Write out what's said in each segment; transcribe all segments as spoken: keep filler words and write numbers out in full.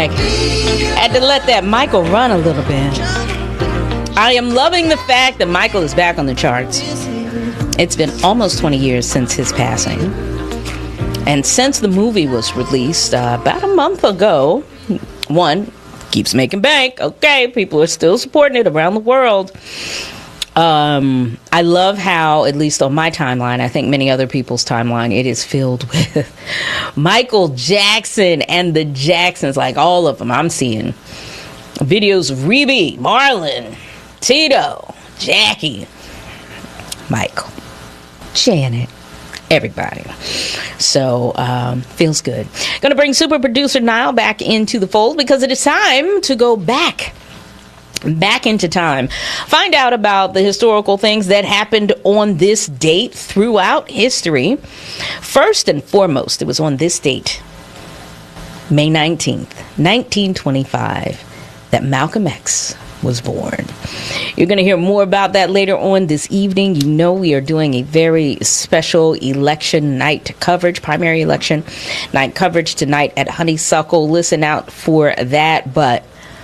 back. Had to let that Michael run a little bit. I am loving the fact that Michael is back on the charts. It's been almost twenty years since his passing. And since the movie was released uh, about a month ago, one, keeps making bank. Okay, people are still supporting it around the world. Um, I love how, at least on my timeline, I think many other people's timeline, it is filled with Michael Jackson and the Jacksons, like all of them. I'm seeing videos of Rebe, Marlon, Tito, Jackie, Michael, Janet, everybody. So, um, feels good. Going to bring super producer Niall back into the fold because it is time to go back. Back into time. Find out about the historical things that happened on this date throughout history. First and foremost, it was on this date, May nineteenth, nineteen twenty-five, that Malcolm X was born. You're going to hear more about that later on this evening. You know we are doing a very special election night coverage, primary election night coverage tonight at Honeysuckle. Listen out for that. But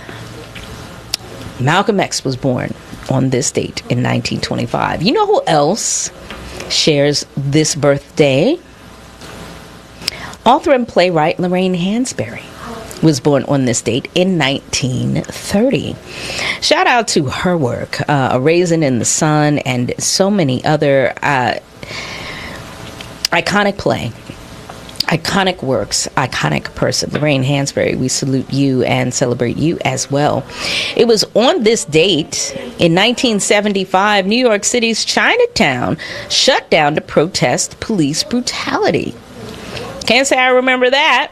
Malcolm X was born on this date in nineteen twenty-five. You know who else shares this birthday? Author and playwright Lorraine Hansberry was born on this date in nineteen thirty. Shout out to her work, uh, A Raisin in the Sun, and so many other uh, iconic play. Iconic works, iconic person. Lorraine Hansberry, we salute you and celebrate you as well. It was on this date in nineteen seventy-five, New York City's Chinatown shut down to protest police brutality. Can't say I remember that,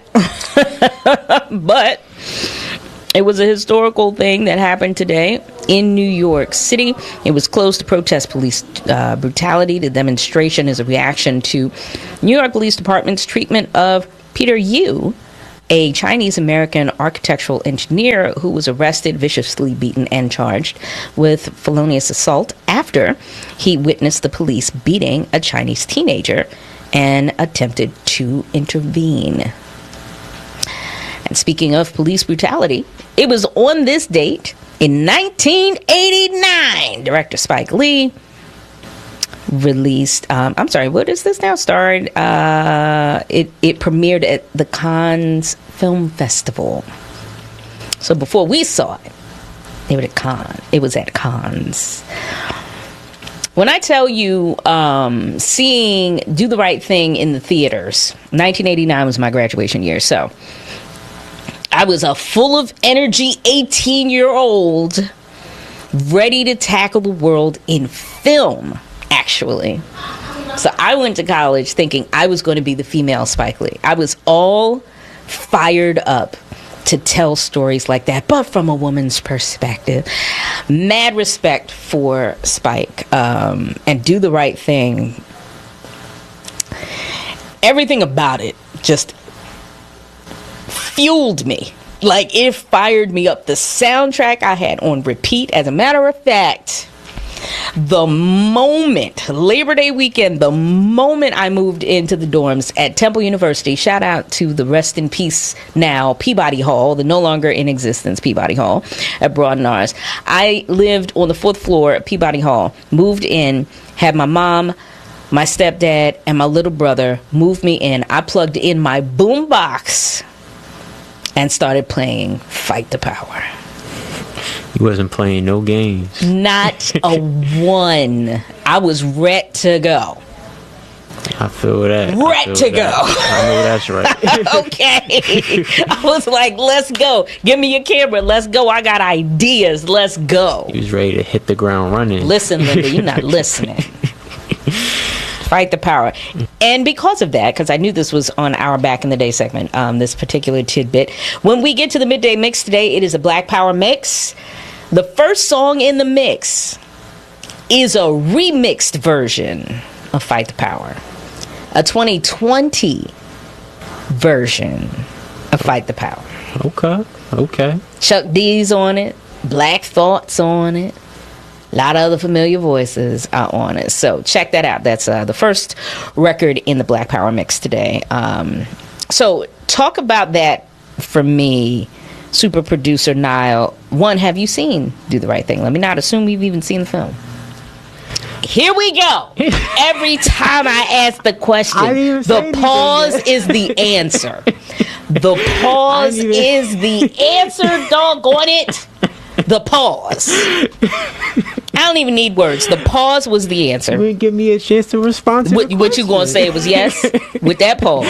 but it was a historical thing that happened today in New York City. It was closed to protest police uh, brutality. The demonstration is a reaction to New York Police Department's treatment of Peter Yu, a Chinese-American architectural engineer who was arrested, viciously beaten, and charged with felonious assault after he witnessed the police beating a Chinese teenager and attempted to intervene. And speaking of police brutality, it was on this date in nineteen eighty-nine, director Spike Lee released, um, I'm sorry, what is this now? Starred, uh, it, it premiered at the Cannes Film Festival. So before we saw it, it was at Cannes. It was at Cannes. When I tell you, um, seeing Do the Right Thing in the theaters, nineteen eighty-nine was my graduation year, so I was a full of energy eighteen-year-old ready to tackle the world in film, actually. So I went to college thinking I was going to be the female Spike Lee. I was all fired up to tell stories like that, but from a woman's perspective. Mad respect for Spike, um, and Do the Right Thing. Everything about it just fueled me. Like, it fired me up. The soundtrack I had on repeat. As a matter of fact, the moment, Labor Day weekend, the moment I moved into the dorms at Temple University, shout out to the rest in peace now Peabody Hall, the no longer in existence Peabody Hall at Broad and Ours. I lived on the fourth floor at Peabody Hall, moved in, had my mom, my stepdad, and my little brother move me in. I plugged in my boombox and started playing Fight the Power. You wasn't playing no games. Not a one. I was ready to go. I feel that. Ready to that. go. I know that's right. Okay. I was like, let's go. Give me your camera. Let's go. I got ideas. Let's go. He was ready to hit the ground running. Listen, Linda, you're not listening. Fight the Power. And because of that, because I knew this was on our Back in the Day segment, um, this particular tidbit, when we get to the midday mix today, it is a Black Power mix. The first song in the mix is a remixed version of Fight the Power. A twenty twenty version of Fight the Power. Okay, okay. Chuck D's on it. Black Thought's on it. A lot of other familiar voices are on it. So check that out. That's uh, the first record in the Black Power mix today. Um, so talk about that for me, super producer Niall, one, have you seen Do the Right Thing? Let me not assume you've even seen the film. Here we go. Every time I ask the question, the pause is the answer. The pause is the answer, doggone it. The pause. I don't even need words. The pause was the answer. You didn't give me a chance to respond to What, what you gonna say was yes? With that pause.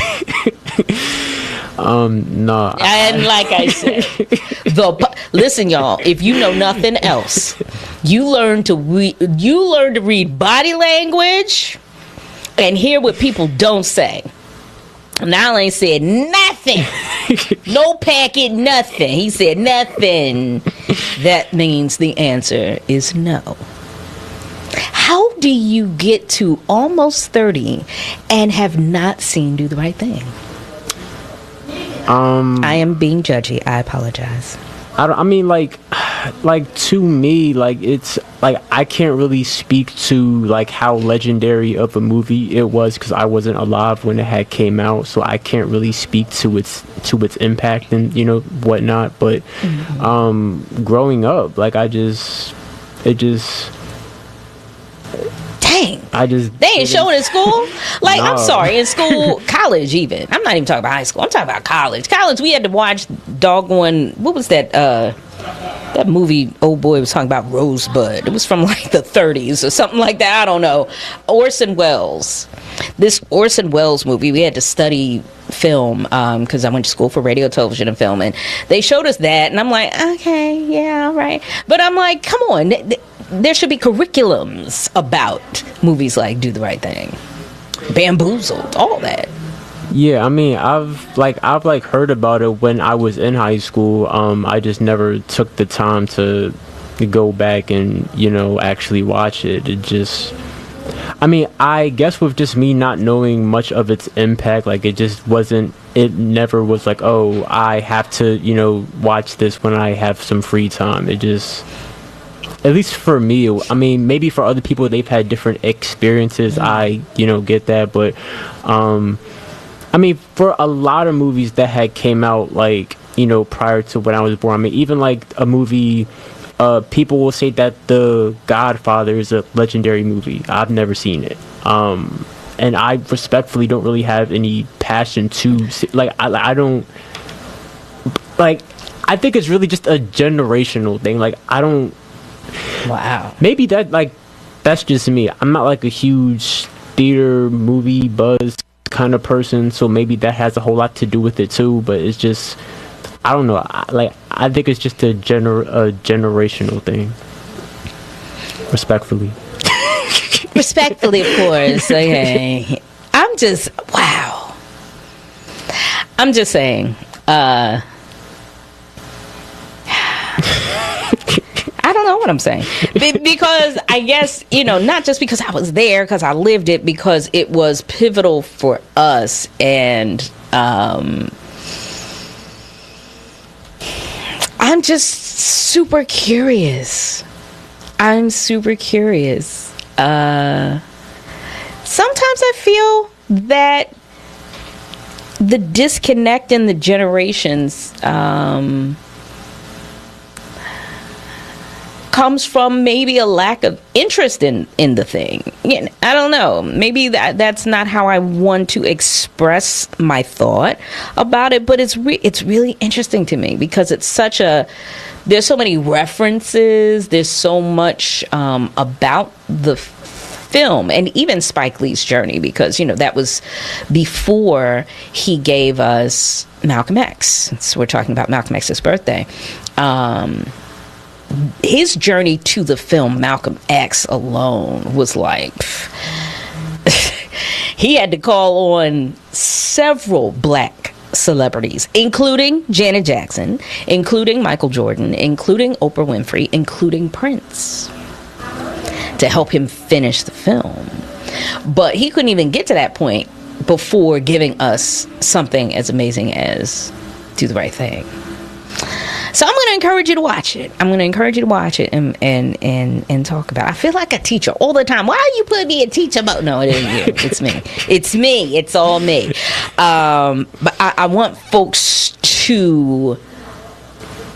Um, no. And like I said, the listen, y'all. If you know nothing else, you learn to read. You learn to read body language and hear what people don't say. Niall ain't said nothing. No packet, nothing. He said nothing. That means the answer is no. How do you get to almost thirty and have not seen Do the Right Thing? Um, I am being judgy. I apologize. I don't, I mean, like, like to me, like it's like I can't really speak to like how legendary of a movie it was because I wasn't alive when it had came out, so I can't really speak to its to its impact and you know whatnot. But mm-hmm. um, growing up, like I just, it just. Dang. I just they ain't showing in school. Like, no. I'm sorry, in school, college even. I'm not even talking about high school. I'm talking about college. College, we had to watch doggone, what was that, uh, that movie old boy was talking about, Rosebud. It was from like the thirties or something like that. I don't know. Orson Welles. This Orson Welles movie, we had to study film because um, I went to school for radio, television, and film, and they showed us that, and I'm like, okay, yeah, all right. But I'm like, come on. Th- th- there should be curriculums about movies like Do the Right Thing, Bamboozled, all that. Yeah, I mean, I've like I've like heard about it when I was in high school. Um, I just never took the time to go back and you know actually watch it. It just, I mean, I guess with just me not knowing much of its impact, like it just wasn't. It never was like, oh, I have to you know watch this when I have some free time. It just. At least for me, I mean, maybe for other people, they've had different experiences. Mm-hmm. I, you know, get that. But, um, I mean, for a lot of movies that had came out, like, you know, prior to when I was born, I mean, even like a movie, uh, people will say that The Godfather is a legendary movie. I've never seen it. Um, and I respectfully don't really have any passion to, see, like, I, I don't, like, I think it's really just a generational thing. Like, I don't, Wow. Maybe that like that's just me. I'm not like a huge theater movie buzz kind of person, so maybe that has a whole lot to do with it too. But it's just I don't know. I, like I think it's just a gener a generational thing. Respectfully. Respectfully, of course. Okay. I'm just wow. I'm just saying. Uh, I don't know what I'm saying. Be- because I guess, you know, not just because I was there, because I lived it, because it was pivotal for us. And um, I'm just super curious. I'm super curious. Uh, sometimes I feel that the disconnect in the generations um, comes from maybe a lack of interest in, in the thing. You know, I don't know. Maybe that that's not how I want to express my thought about it, but it's re- it's really interesting to me because it's such a... There's so many references. There's so much um, about the f- film and even Spike Lee's journey because, you know, that was before he gave us Malcolm X. So we're talking about Malcolm X's birthday. Um, his journey to the film Malcolm X alone was like... he had to call on several black celebrities, including Janet Jackson, including Michael Jordan, including Oprah Winfrey, including Prince, to help him finish the film. But he couldn't even get to that point before giving us something as amazing as Do the Right Thing. So I'm going to encourage you to watch it. I'm going to encourage you to watch it and and and and talk about it. I feel like a teacher all the time. Why are you putting me a teacher mode? No, it isn't you. It's me. It's me. It's all me. Um, but I, I want folks to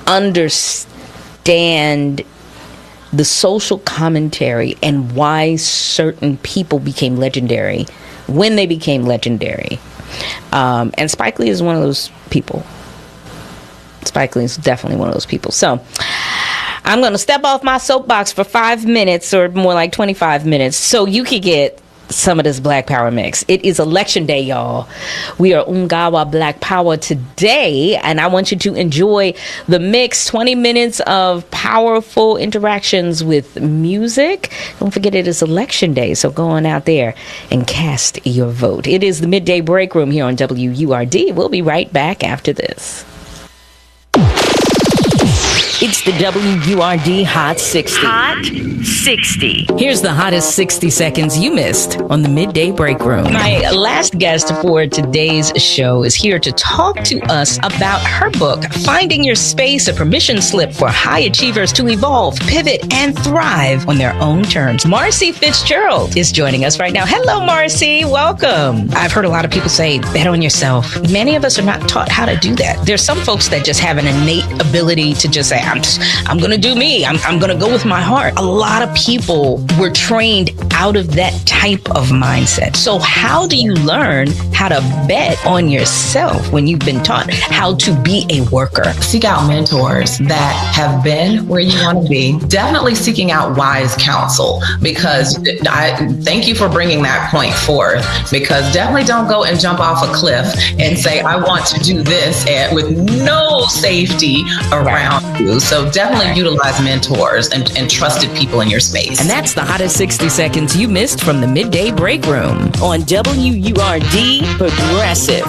understand the social commentary and why certain people became legendary when they became legendary. Um, and Spike Lee is one of those people. Spike Lee is definitely one of those people. So I'm going to step off my soapbox for five minutes or more like twenty-five minutes so you can get some of this Black Power mix. It is election day, y'all. We are Ungawa Black Power today, and I want you to enjoy the mix. twenty minutes of powerful interactions with music. Don't forget it is election day, so go on out there and cast your vote. It is the Midday Break Room here on W U R D. We'll be right back after this. It's the W U R D Hot sixty. Hot sixty. Here's the hottest sixty seconds you missed on the Midday Break Room. My last guest for today's show is here to talk to us about her book, Finding Your Space, a permission slip for high achievers to evolve, pivot, and thrive on their own terms. Marcy Fitzgerald is joining us right now. Hello, Marcy. Welcome. I've heard a lot of people say, bet on yourself. Many of us are not taught how to do that. There's some folks that just have an innate ability to just say, I'm just, I'm going to do me. I'm, I'm going to go with my heart. A lot of people were trained out of that type of mindset. So how do you learn how to bet on yourself when you've been taught how to be a worker? Seek out mentors that have been where you want to be. Definitely seeking out wise counsel, because I thank you for bringing that point forth, because definitely don't go and jump off a cliff and say, I want to do this, and with no safety around right. you. So definitely utilize mentors and, and trusted people in your space. And that's the hottest sixty seconds you missed from the Midday Break Room on W U R D Progressive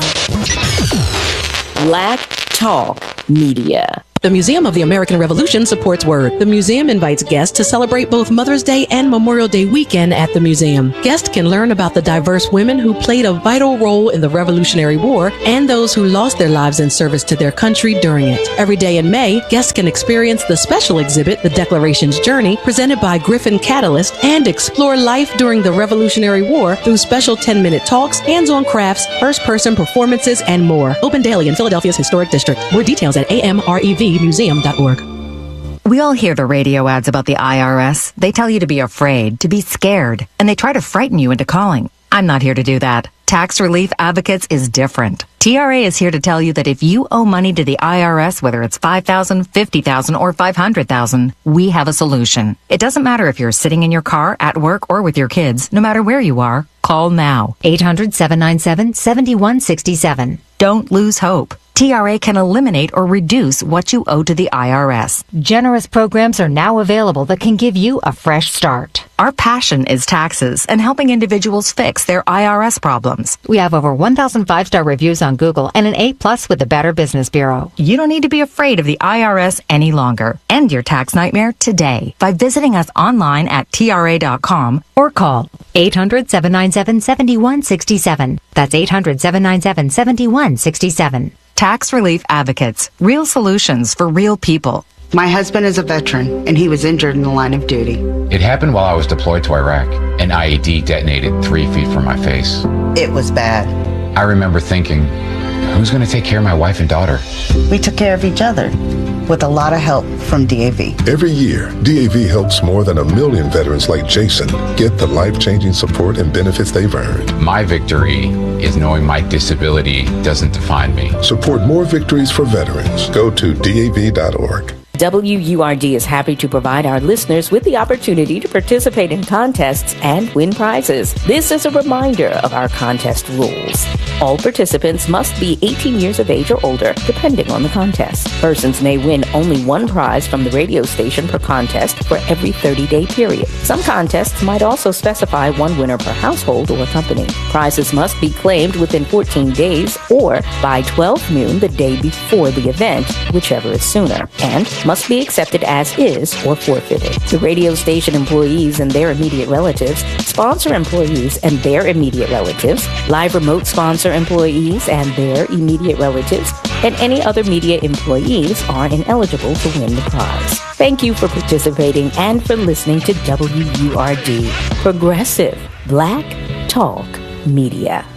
Black Talk Media. The Museum of the American Revolution supports WORD. The museum invites guests to celebrate both Mother's Day and Memorial Day weekend at the museum. Guests can learn about the diverse women who played a vital role in the Revolutionary War and those who lost their lives in service to their country during it. Every day in May, guests can experience the special exhibit, The Declaration's Journey, presented by Griffin Catalyst, and explore life during the Revolutionary War through special ten-minute talks, hands-on crafts, first-person performances, and more. Open daily in Philadelphia's Historic District. More details at A M R E V museum dot org. We all hear the radio ads about the I R S. They tell you to be afraid, to be scared, and they try to frighten you into calling. I'm not here to do that. Tax Relief Advocates is different. T R A is here to tell you that if you owe money to the I R S, whether it's five thousand dollars, fifty thousand dollars, or five hundred thousand dollars, we have a solution. It doesn't matter if you're sitting in your car, at work, or with your kids. No matter where you are, call now. eight hundred, seven nine seven, seven one six seven. Don't lose hope. T R A can eliminate or reduce what you owe to the I R S. Generous programs are now available that can give you a fresh start. Our passion is taxes and helping individuals fix their I R S problems. We have over one thousand five-star reviews on Google and an A plus with the Better Business Bureau. You don't need to be afraid of the I R S any longer. End your tax nightmare today by visiting us online at T R A dot com or call eight hundred, seven nine seven, seven one six seven. That's eight hundred, seven nine seven, seven one six seven. Tax Relief Advocates. Real solutions for real people. My husband is a veteran, and he was injured in the line of duty. It happened while I was deployed to Iraq. An I E D detonated three feet from my face. It was bad. I remember thinking, who's going to take care of my wife and daughter? We took care of each other, with a lot of help from D A V. Every year, D A V helps more than a million veterans like Jason get the life-changing support and benefits they've earned. My victory is knowing my disability doesn't define me. Support more victories for veterans. Go to D A V dot org. W U R D is happy to provide our listeners with the opportunity to participate in contests and win prizes. This is a reminder of our contest rules. All participants must be eighteen years of age or older, depending on the contest. Persons may win only one prize from the radio station per contest for every thirty-day period. Some contests might also specify one winner per household or company. Prizes must be claimed within fourteen days or by twelve noon the day before the event, whichever is sooner, and must be accepted as is or forfeited. The radio station employees and their immediate relatives, sponsor employees and their immediate relatives, live remote sponsor employees and their immediate relatives, and any other media employees are ineligible to win the prize. Thank you for participating and for listening to W U R D, Progressive Black Talk Media.